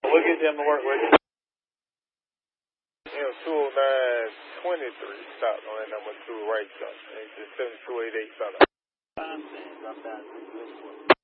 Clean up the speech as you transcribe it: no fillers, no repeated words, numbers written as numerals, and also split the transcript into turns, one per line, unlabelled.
We'll get them to work with you.
20923 stop on that number 2 right stop. It's 7288 stop.